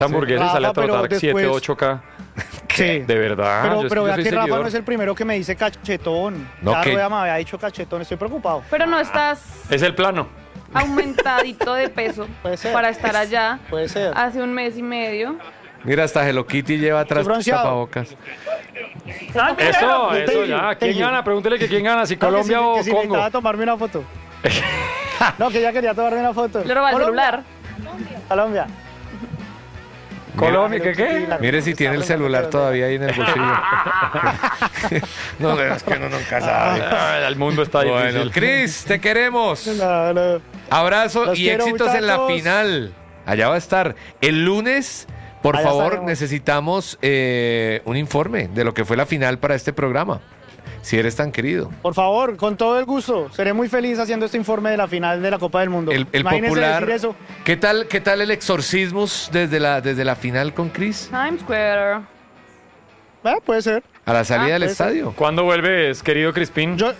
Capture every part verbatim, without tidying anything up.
hamburguesa Rafa, sale a pero trotar después- siete, ocho K. Sí. De verdad. Pero, yo, pero yo vea soy que Rafa seguidor. no es el primero que me dice cachetón. No, Ya ¿qué? Rueda me había dicho cachetón, estoy preocupado. Pero no estás Es el plano. aumentadito de peso Puede ser. para estar allá Puede ser. hace un mes y medio. Mira, hasta Hello Kitty lleva atrás Estoy bronceado. tapabocas. Eso, Yo te eso digo, ya. te ¿Quién digo. gana? Pregúntele que quién gana, si No, que Colombia si- o que si Congo. necesitaba tomarme una foto. No, que ya quería tomarme una foto. Le roba el Colombia. celular. Colombia. Colombia, ¿qué qué? Mire si tiene el celular todavía ahí en el bolsillo. No, es que uno nunca sabe. Ay, el mundo está Bueno, difícil. Cris, te queremos. No, no. Abrazo Los y quiero, éxitos en la muchachos. final. Allá va a estar. El lunes, por Allá favor, estaremos. necesitamos eh, un informe de lo que fue la final para este programa. Si eres tan querido. Por favor, con todo el gusto. Seré muy feliz haciendo este informe de la final de la Copa del Mundo. El, el Imagínese popular. decir eso. ¿Qué tal, qué tal el exorcismus desde la, desde la final con Cris? Times Square. Eh, puede ser. A la salida Ah, del puede ser. estadio. ¿Cuándo vuelves, querido Crispín? Yo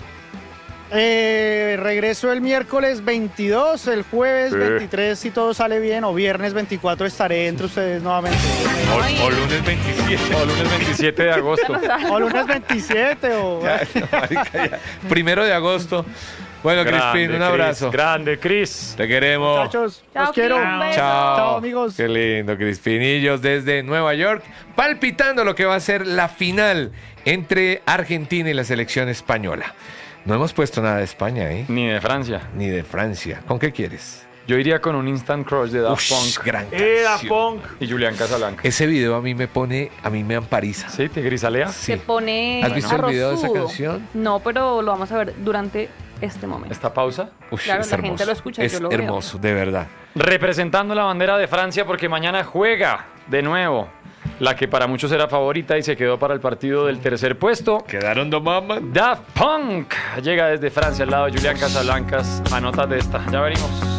eh, regreso el miércoles veintidós, el jueves Sí. veintitrés, si todo sale bien, o viernes veinticuatro estaré entre ustedes nuevamente. O, o lunes veintisiete. O lunes veintisiete de agosto. O lunes veintisiete, o... Ya, marica, ya. Primero de agosto. Bueno, Crispín, un Cris, abrazo. grande, Cris. Te queremos. Muchachos, Chao, los quiero. Cris, un beso. Chao. Chao, amigos. Qué lindo, Crispinillos desde Nueva York, palpitando lo que va a ser la final entre Argentina y la selección española. No hemos puesto nada de España, ¿eh? Ni de Francia. Ni de Francia. ¿Con qué quieres? Yo iría con un Instant Crush de Daft Ush, Punk. gran Eh, Daft canción. Punk. Y Julián Casablanca. Ese video a mí me pone, a mí me ampariza. ¿Sí? ¿Te grisalea? Sí. Se pone ¿Has visto el video de esa arrozudo. canción? No, pero lo vamos a ver durante este momento. ¿Esta pausa? Ush, Claro, es la gente hermoso. lo escucha, Es yo lo veo. hermoso, de verdad. Representando la bandera de Francia porque mañana juega de nuevo la que para muchos era favorita y se quedó para el partido del tercer puesto. Quedaron dos mamas. Daft Punk llega desde Francia al lado de Julián Casablancas. Anótate esta, ya venimos.